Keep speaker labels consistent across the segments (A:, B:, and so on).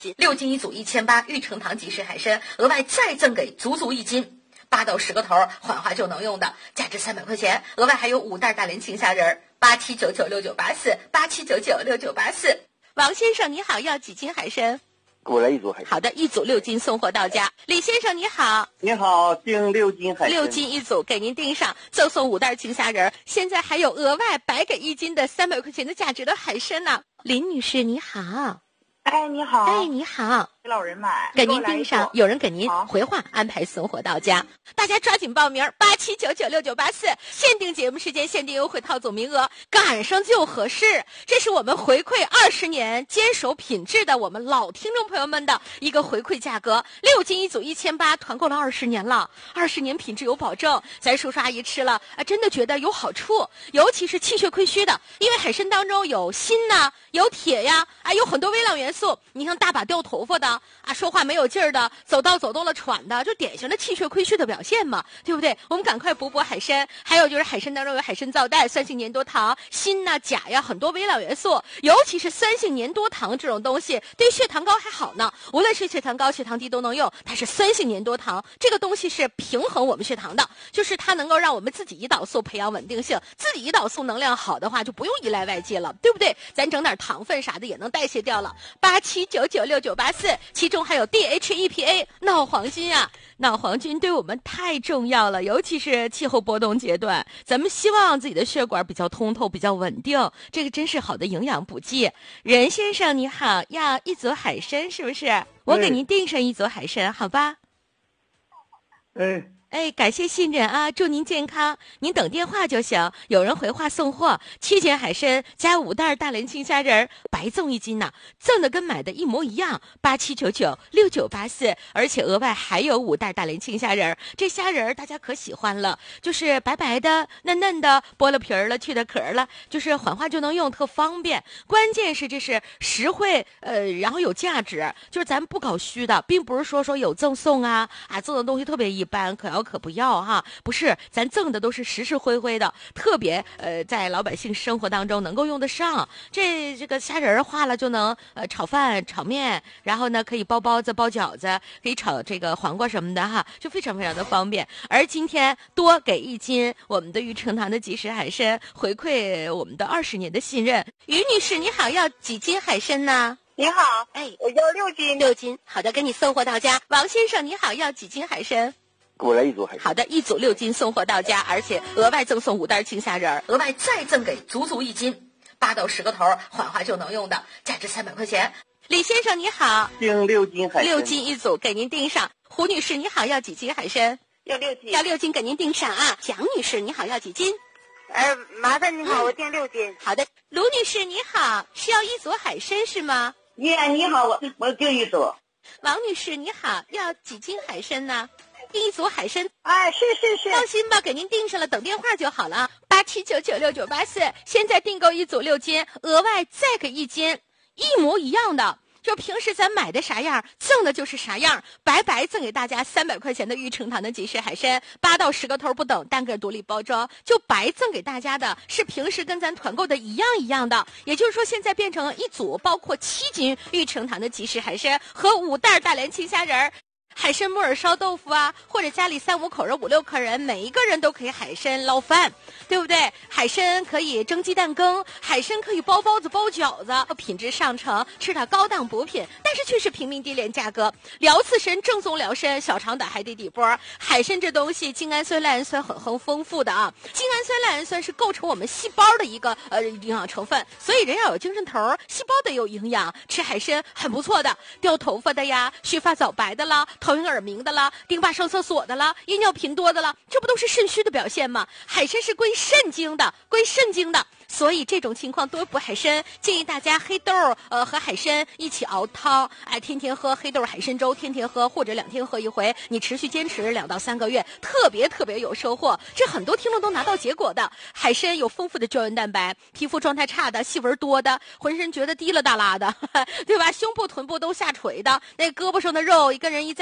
A: 6斤一组1800，玉成堂即食海参额外再赠给足1斤，8到10个头，缓化就能用的，价值300块钱，额外还有5袋大连青虾仁，87996984，87996984。王先生你好，要几斤海参？
B: 给我来一组海参。
A: 好的，一组6斤送货到家。李先生你好，
B: 你好，订6斤海参
A: ，6斤一组给您订上，赠送5袋青虾仁，现在还有额外白给1斤的300块钱的价值的海参呢。林女士你好。
C: 哎，你好！
A: 哎，你好！
C: 给老人买，
A: 给您订上，有人给您回话安排送货到家。大家抓紧报名，87996984，限定节目时间，限定优惠套组名额，赶上就合适。这是我们回馈20年坚守品质的我们老听众朋友们的一个回馈价格，6斤一组1800，团购了20年了，20年品质有保证。咱叔叔阿姨吃了啊，真的觉得有好处，尤其是气血亏虚的，因为海参当中有锌呐，有铁呀，啊，有很多微量元素。你像大把掉头发的啊，说话没有劲儿的，走道了喘的，就典型的气血亏虚的表现嘛，对不对？我们赶快补海参。还有就是海参当中有海参皂苷、酸性粘多糖、锌呐、钾呀，很多微量元素，尤其是酸性粘多糖这种东西对血糖高还好呢，无论是血糖高血糖低都能用。它是酸性粘多糖，这个东西是平衡我们血糖的，就是它能够让我们自己胰岛素培养稳定性，自己胰岛素能量好的话就不用依赖外界了，对不对？咱整点糖分啥的也能代谢掉了。87996984，其中还有 DHEPA 脑黄金啊，脑黄金对我们太重要了，尤其是气候波动阶段，咱们希望自己的血管比较通透，比较稳定，这个真是好的营养补剂。任先生你好，要一组海参是不是？我给您订上一组海参，好吧？哎，感谢信任啊！祝您健康，您等电话就行。有人回话送货，7斤海参加5袋大连青虾仁，白赠1斤呢，赠的跟买的一模一样。87996984，而且额外还有5袋大连青虾仁。这虾仁大家可喜欢了，就是白白的、嫩嫩的，剥了皮儿了，去了壳了，就是缓化就能用，特方便。关键是这是实惠，然后有价值，就是咱不搞虚的，并不是说有赠送啊，赠的东西特别一般，可不要哈，不是，咱赠的都是实实惠惠的，特别在老百姓生活当中能够用得上。这个虾仁化了就能炒饭、炒面，然后呢可以包包子、包饺子，可以炒这个黄瓜什么的哈，就非常非常的方便。而今天多给1斤我们的玉成堂的即食海参，回馈我们的20年的信任。于女士你好，要几斤海参呢？
C: 你好，
A: 哎，
C: 我要6斤。
A: 6斤，好的，给你送货到家。王先生你好，要几斤海参？
B: 给我来一组海参。
A: 好的，一组6斤送货到家，而且额外赠送5袋青虾仁，额外再赠给足1斤，8到10个头，缓化就能用的，价值300块钱。李先生你好，
B: 订6斤海参
A: ，6斤一组给您订上。胡女士你好，要几斤海参？
C: 要6斤，
A: 要6斤给您订上啊。蒋女士你好，要几斤？
C: 麻烦你好，我订6斤。
A: 好的，卢女士你好，是要一组海参是吗？
C: 你好，我订一组。
A: 王女士你好，要几斤海参呢？订一组海参，
C: 哎，是，
A: 放心吧，给您订上了，等电话就好了。87996984，现在订购一组6斤，额外再给1斤，一模一样的。就平时咱买的啥样，赠的就是啥样，白白赠给大家300块钱的玉成堂的即食海参，8到10个头不等，单个独立包装，就白赠给大家的是平时跟咱团购的一样的。也就是说，现在变成一组，包括7斤玉成堂的即食海参和5袋大连青虾仁。海参木耳烧豆腐啊，或者家里3、5口人、5、6个人，每一个人都可以海参捞饭，对不对？海参可以蒸鸡蛋羹，海参可以包包子、包饺子，品质上乘，吃点高档补品，但是却是平民低廉价格。疗刺身正宗疗参，小肠胆还得底波。海参这东西，精氨酸、赖氨酸很丰富的啊。精氨酸、赖氨酸是构成我们细胞的一个营养成分，所以人要有精神头，细胞得有营养，吃海参很不错的。掉头发的呀，须发早白的啦，头晕耳鸣的啦，丁爸上厕所的啦，夜尿频多的啦，这不都是肾虚的表现吗？海参是归肾经的，所以这种情况多补海参，建议大家黑豆和海参一起熬汤，天天喝黑豆海参粥，天天喝或者2天喝一回，你持续坚持2到3个月，特别有收获。这很多听众都拿到结果的。海参有丰富的胶原蛋白，皮肤状态差的、细纹多的、浑身觉得滴了哒啦的，对吧？胸部、臀部都下垂的，那胳膊上的肉跟人一再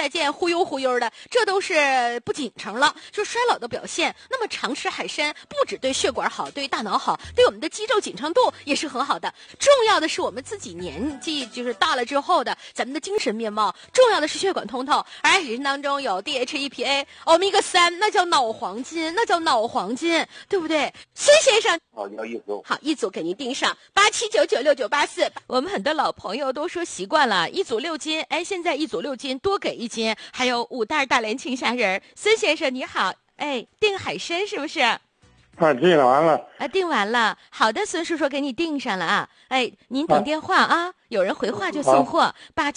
A: 件忽悠忽悠的，这都是不紧张了，就衰老的表现。那么常吃海参不只对血管好，对大脑好，对我们的肌肉紧张度也是很好的。重要的是我们自己年纪就是大了之后的咱们的精神面貌，重要的是血管通透。而海参当中有 DHEPA、欧米伽3，那叫脑黄金，那叫脑黄金，对不对？孙先生，
B: 好，要一组。
A: 好，一组给您订上87996984。我们很多老朋友都说习惯了一组6斤，哎，现在一组6斤多给1斤，还有5袋大连青虾仁。孙先生你好，哎，订海参是不是？
D: 订了完了。
A: 订完了。好的，孙叔叔给你订上了啊。哎，您等电话啊。有人回话就送货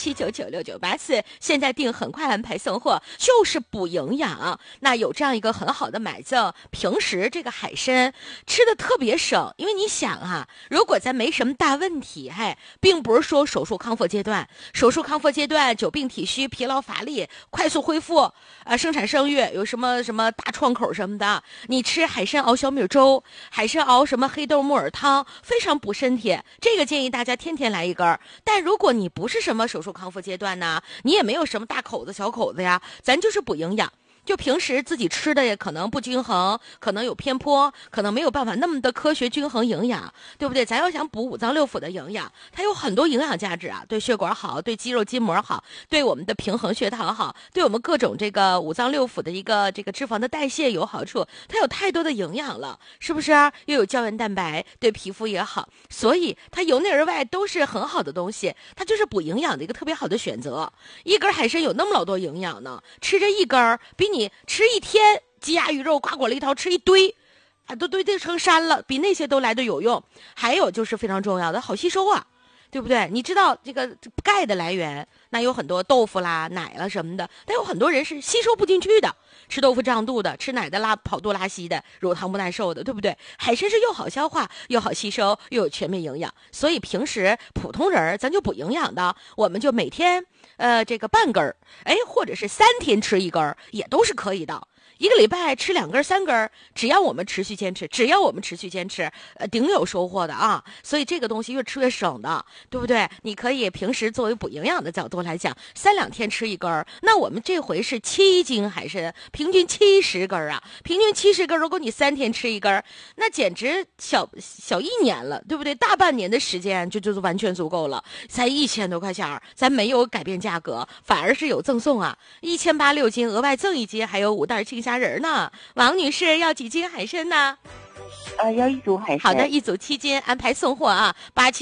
A: ，87996984，现在订很快安排送货，就是补营养。那有这样一个很好的买赠，平时这个海参吃的特别省，因为你想啊，如果咱没什么大问题，并不是说手术康复阶段，久病体虚、疲劳乏力、快速恢复，生产生育有什么大创口什么的，你吃海参熬小米粥，海参熬什么黑豆木耳汤，非常补身体。这个建议大家天天来一根。但如果你不是什么手术康复阶段呢，你也没有什么大口子小口子呀，咱就是补营养。就平时自己吃的也可能不均衡，可能有偏颇，可能没有办法那么的科学均衡营养，对不对？咱要想补五脏六腑的营养，它有很多营养价值啊，对血管好，对肌肉筋膜好，对我们的平衡血糖好，对我们各种这个五脏六腑的一个这个脂肪的代谢有好处，它有太多的营养了，是不是啊？又有胶原蛋白，对皮肤也好，所以它由内而外都是很好的东西，它就是补营养的一个特别好的选择。一根海参有那么老多营养呢，吃这一根比你吃一天鸡鸭鱼肉瓜果梨桃吃一堆都堆得成山了，比那些都来的有用。还有就是非常重要的好吸收啊，对不对？你知道这个钙的来源，那有很多豆腐啦奶啦什么的，但有很多人是吸收不进去的，吃豆腐胀肚的，吃奶的跑肚拉稀的，乳糖不耐受的，对不对？海参是又好消化又好吸收又有全面营养，所以平时普通人咱就补营养的，我们就每天这个半根儿，或者是3天吃1根儿也都是可以的。1个礼拜吃2根3根，只要我们持续坚持，顶有收获的啊！所以这个东西越吃越省的，对不对？你可以平时作为补营养的角度来讲，3-2天吃1根，那我们这回是7斤海参，平均70根啊！平均70根，如果你3天吃1根，那简直小1年了，对不对？大半年的时间就完全足够了，才1000多块钱，咱没有改变价格，反而是有赠送啊！1800 6斤，额外赠1斤，还有5袋青虾仁呢。王女士要几斤海参呢？
C: 要一组海参。
A: 好的，一组7斤，安排送货啊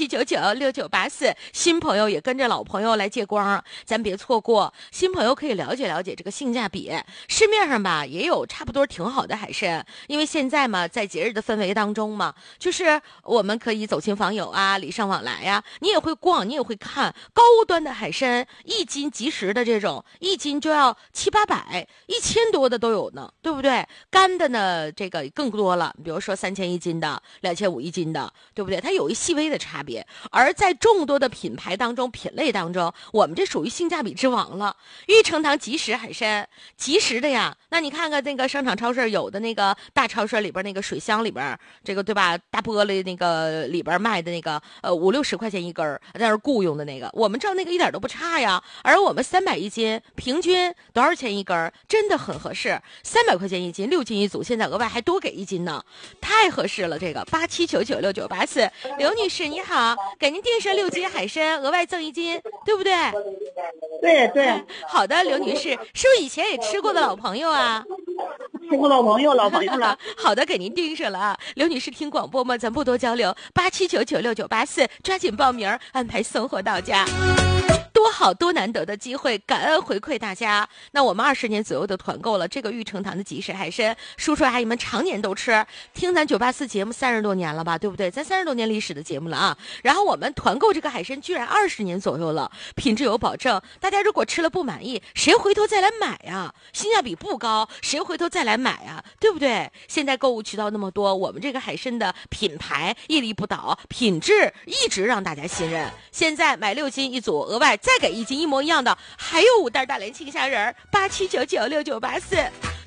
A: ！87996984，新朋友也跟着老朋友来借光，咱别错过。新朋友可以了解了解这个性价比，市面上吧也有差不多挺好的海参，因为现在嘛，在节日的氛围当中嘛，就是我们可以走亲访友啊，礼尚往来呀，你也会逛，你也会看高端的海参，1斤即食的这种，1斤就要700-800，1000多的都有呢，对不对？干的呢，这个更多了，比如说3000一斤的，2500一斤的，对不对？它有一细微的差别。而在众多的品牌当中、品类当中，我们这属于性价比之王了。玉成堂即食海参，即食的呀。那你看看那个商场超市有的那个大超市里边那个水箱里边，这个对吧？大玻璃那个里边卖的那个50-60块钱1根，在那雇佣的那个，我们知道那个一点都不差呀。而我们300一斤，平均多少钱1根？真的很合适，300块钱1斤，6斤一组，现在额外还多给1斤呢，太合适了。这个87996984，刘女士你好，给您订上6斤海参，额外赠1斤，对不对？
C: 对。
A: 好的，刘女士，是不是以前也吃过的老朋友啊？
C: 吃过老朋友了。
A: 好的，给您订上了啊。刘女士听广播吗？咱不多交流，87996984，抓紧报名，安排送货到家。多好多难得的机会，感恩回馈大家。那我们20年左右的团购了，这个玉成堂的即食海参，叔叔阿姨们常年都吃，听咱984节目30多年了吧，对不对？咱30多年历史的节目了啊。然后我们团购这个海参居然20年左右了，品质有保证。大家如果吃了不满意，谁回头再来买呀？性价比不高，谁回头再来买呀？对不对？现在购物渠道那么多，我们这个海参的品牌屹立不倒，品质一直让大家信任。现在买6斤一组，额外再给1斤一模一样的，还有5袋大连青虾仁，87996984。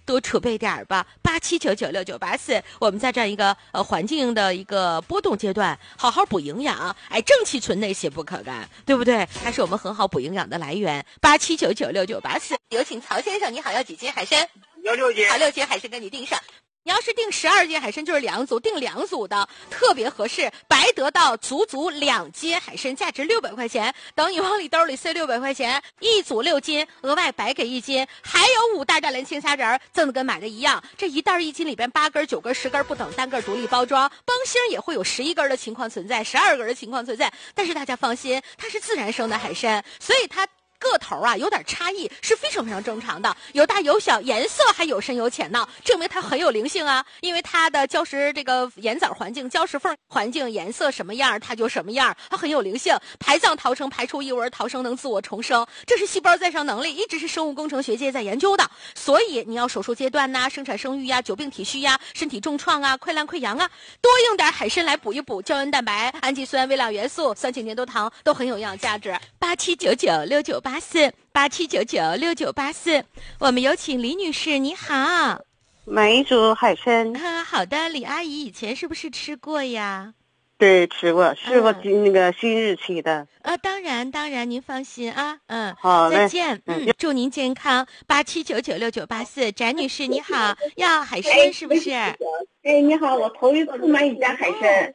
A: 多储备点儿吧。87996984，我们在这样一个环境的一个波动阶段，好好补营养，正气存内，邪不可干，对不对？还是我们很好补营养的来源。87996984，有请曹先生，你好，要几斤海参？
B: 要6斤。
A: 好，6斤海参给你订上。你要是订12斤海参就是2组，订2组的特别合适，白得到足2斤海参，价值600块钱。等你往里兜里塞600块钱，1组6斤，额外白给1斤，还有5袋大连青虾仁，赠的跟买的一样。这一袋1斤里边8根、9根、10根不等，单个独立包装，崩芯也会有11根的情况存在，12根的情况存在。但是大家放心，它是自然生的海参，所以它个头啊有点差异是非常非常正常的，有大有小，颜色还有深有浅呢，证明它很有灵性啊。因为它的礁石这个盐枣环境、礁石缝环境颜色什么样它就什么样，它很有灵性。排藏逃生，排出异味，逃生能自我重生，这是细胞再生能力，一直是生物工程学界在研究的。所以你要手术阶段呐、生产生育呀、久病体虚呀、身体重创啊、溃烂溃疡啊，多用点海参来补一补，胶原蛋白、氨基酸、微量元素、酸性粘多糖都很有营养价值。87996984，我们有请李女士，你好。
C: 买1组海参。
A: 好的，李阿姨以前是不是吃过呀？
C: 对，吃过，是我那个新日期的。
A: 当然，您放心啊。
C: 好嘞，
A: 再见。祝您健康。87996984，翟女士你好，要海参是不是？
C: 你好，我头一次买你家海参。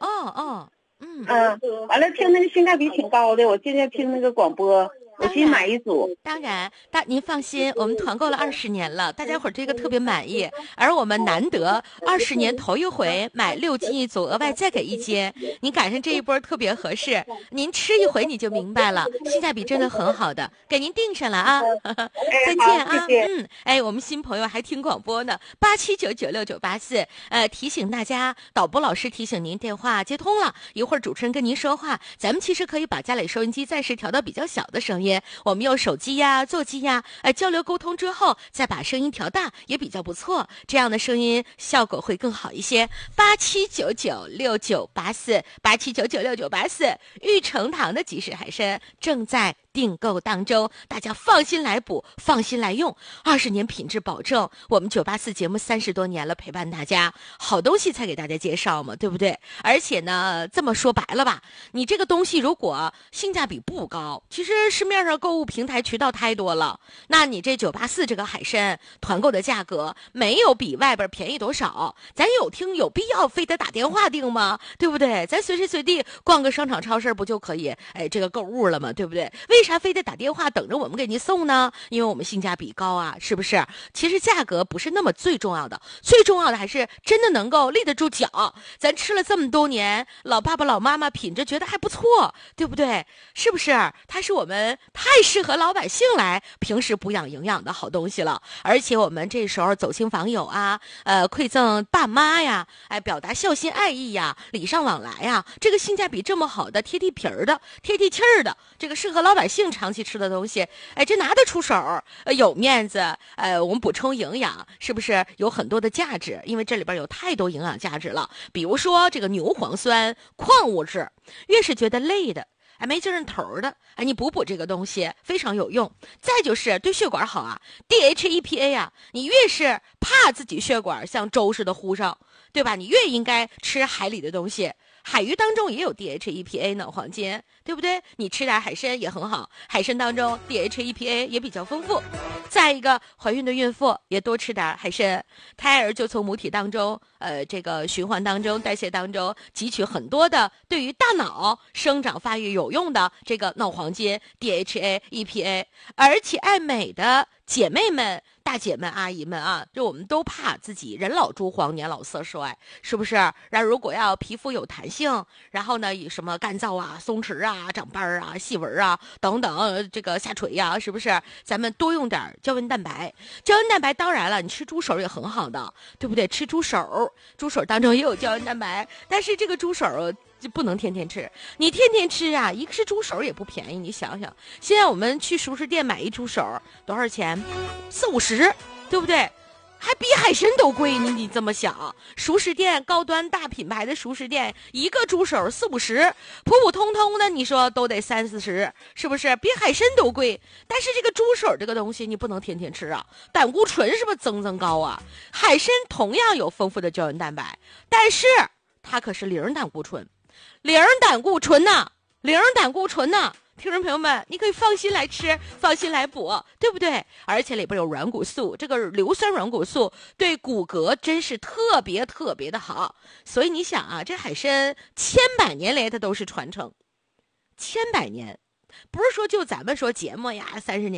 C: 完了听那个性价比挺高的，我今天听那个广播。我先买1组。
A: 当然，您放心，我们团购了20年了，大家伙这个特别满意。而我们难得20年头一回买6斤1组，额外再给1斤，您赶上这一波特别合适。您吃一回你就明白了，性价比真的很好的，给您订上了啊。再见啊。
C: 谢谢。
A: 我们新朋友还听广播呢，87996984。提醒大家，导播老师提醒您电话接通了，一会儿主持人跟您说话，咱们其实可以把家里收音机暂时调到比较小的声音。我们用手机呀、座机呀，交流沟通之后，再把声音调大，也比较不错。这样的声音效果会更好一些。87996984，87996984，玉成堂的即食海参正在订购当中，大家放心来补，放心来用，20年品质保证。我们984节目30多年了，陪伴大家，好东西才给大家介绍嘛，对不对？而且呢，这么说白了吧，你这个东西如果性价比不高，其实市面上购物平台渠道太多了，那你这984这个海参团购的价格没有比外边便宜多少，咱有必要非得打电话订吗？对不对？咱随时随地逛个商场超市不就可以这个购物了吗？对不对？为啥非得打电话等着我们给您送呢？因为我们性价比高啊，是不是？其实价格不是那么最重要的，最重要的还是真的能够立得住脚。咱吃了这么多年，老爸爸老妈妈品质觉得还不错，对不对？是不是？它是我们太适合老百姓来平时补养营养的好东西了。而且我们这时候走亲访友啊，馈赠爸妈呀，表达孝心爱意呀，礼尚往来呀，这个性价比这么好的，贴地皮儿的，贴地气儿的，这个适合老百姓长期吃的东西，这拿得出手，有面子，我们补充营养，是不是有很多的价值？因为这里边有太多营养价值了，比如说这个牛磺酸矿物质，越是觉得累的。没精神头的，你补这个东西非常有用。再就是对血管好啊 ，DHEPA 啊，你越是怕自己血管像粥似的糊上，对吧？你越应该吃海里的东西。海鱼当中也有 DHEPA 呢，黄金，对不对？你吃点海参也很好，海参当中 DHEPA 也比较丰富。再一个，怀孕的孕妇也多吃点海参，胎儿就从母体当中，这个循环当中、代谢当中汲取很多的对于大脑生长发育有用的这个脑黄金 DHA、EPA， 而且爱美的姐妹们、大姐们、阿姨们啊，就我们都怕自己人老珠黄、年老色衰，是不是？然后如果要皮肤有弹性，然后呢，以什么干燥啊、松弛啊、长斑啊、细纹啊等等，这个下垂呀，是不是？咱们多用点胶原蛋白。胶原蛋白当然了，你吃猪手也很好的，对不对？吃猪手当中也有胶原蛋白，但是这个猪手就不能天天吃，你天天吃啊，一个是猪手也不便宜，你想想，现在我们去熟食店买一猪手多少钱？40-50，对不对？ 还比海参都贵，你这么想？熟食店高端大品牌的熟食店，一个猪手40-50，普普通通的你说都得30-40，是不是？比海参都贵。但是这个猪手这个东西你不能天天吃啊，胆固醇是不是增高啊？海参同样有丰富的胶原蛋白，但是它可是0胆固醇，零胆固醇呐。听众朋友们，你可以放心来吃，放心来补，对不对？而且里边有软骨素，这个硫酸软骨素对骨骼真是特别的好。所以你想啊，这海参千百年来它都是传承，千百年，不是说就咱们说节目呀30年